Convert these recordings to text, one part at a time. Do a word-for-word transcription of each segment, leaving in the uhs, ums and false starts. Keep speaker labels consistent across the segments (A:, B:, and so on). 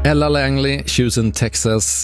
A: Ella Langley, Choosing Texas.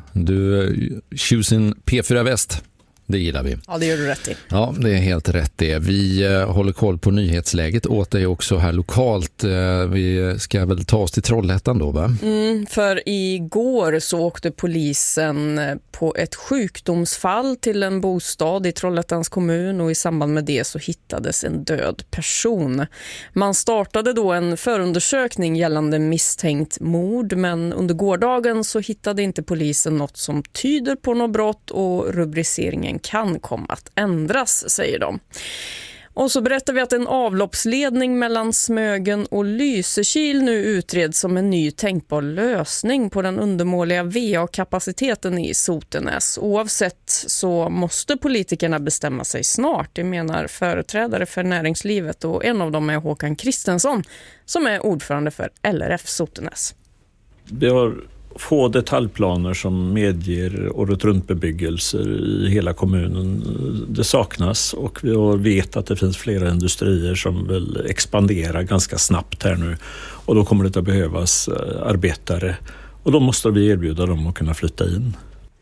A: Du, Choosing P fyra Väst. Det gillar vi.
B: Ja, det gör du rätt i.
A: Ja, det är helt rätt det. Vi eh, håller koll på nyhetsläget åt dig också här lokalt. Eh, vi ska väl ta oss till Trollhättan då, va?
B: Mm, för igår så åkte polisen på ett sjukdomsfall till en bostad i Trollhättans kommun och i samband med det så hittades en död person. Man startade då en förundersökning gällande misstänkt mord, men under gårdagen så hittade inte polisen något som tyder på något brott och rubriceringen kan komma att ändras, säger de. Och så berättar vi att en avloppsledning mellan Smögen och Lysekil nu utreds som en ny tänkbar lösning på den undermåliga V A-kapaciteten i Sotenäs. Oavsett så måste politikerna bestämma sig snart, det menar företrädare för näringslivet, och en av dem är Håkan Kristensson som är ordförande för L R F Sotenäs.
C: Vi har få detaljplaner som medger året runt bebyggelser i hela kommunen. Det saknas och vi vet att det finns flera industrier som vill expandera ganska snabbt här nu och då kommer det att behövas arbetare och då måste vi erbjuda dem att kunna flytta in.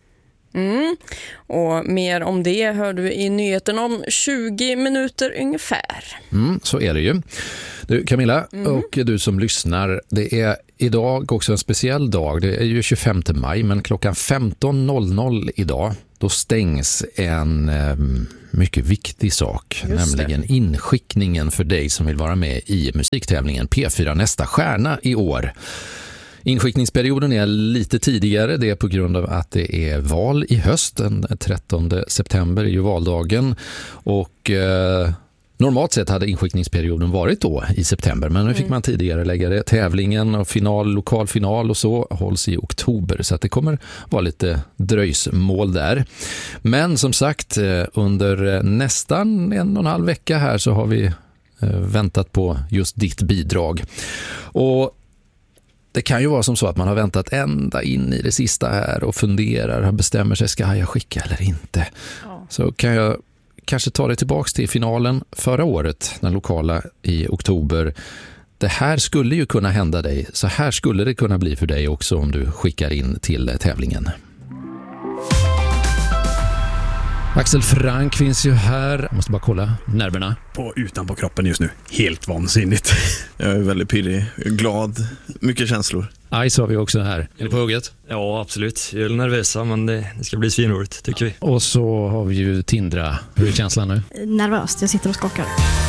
B: Mm. Och mer om det hör du i nyheten om tjugo minuter ungefär.
A: Mm, så är det ju. Du Camilla
B: mm.
A: och du som lyssnar, det är idag också en speciell dag. Det är ju tjugofemte maj, men klockan femton noll noll idag då stängs en eh, mycket viktig sak,
B: Just
A: nämligen
B: det.
A: inskickningen för dig som vill vara med i musiktävlingen P fyra Nästa stjärna i år. Inskickningsperioden är lite tidigare, det är på grund av att det är val i höst, den trettonde september är ju valdagen och eh, normalt sett hade inskickningsperioden varit då i september, men nu fick man tidigare lägga det. Tävlingen och final, lokalfinal och så hålls i oktober, så att det kommer vara lite dröjsmål där. Men som sagt, under nästan en och en halv vecka här så har vi eh, väntat på just ditt bidrag. Och det kan ju vara som så att man har väntat ända in i det sista här och funderar, bestämmer sig, ska jag skicka eller inte? Ja. Så kan jag kanske ta det tillbaks till finalen förra året, den lokala i oktober. Det här skulle ju kunna hända dig, så här skulle det kunna bli för dig också om du skickar in till tävlingen. Axel Frank finns ju här. Jag måste bara kolla nerverna.
D: På utanpå kroppen just nu. Helt vansinnigt.
E: Jag är väldigt pirrig, glad, mycket känslor.
A: Ice har vi också här. Är det på hugget?
F: Ja, absolut. Jag är nervösa, men det, det ska bli svinroligt, tycker vi.
A: Och så har vi ju Tindra. Hur är känslan nu?
G: Nervöst, jag sitter och skakar.